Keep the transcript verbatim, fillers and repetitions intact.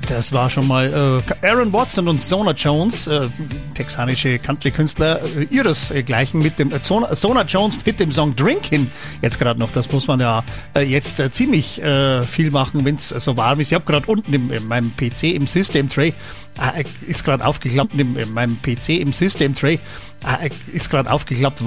Das war schon mal äh, Aaron Watson und Zona Jones, äh, texanische Country-Künstler, äh, ihresgleichen mit dem äh, Zona, Zona Jones mit dem Song Drinkin'. Jetzt gerade noch, das muss man ja äh, jetzt äh, ziemlich äh, viel machen, wenn es äh, so warm ist. Ich habe gerade unten im, in meinem P C im System Tray, äh, ist gerade aufgeklappt, in, in meinem P C im System Tray, äh, ist gerade aufgeklappt,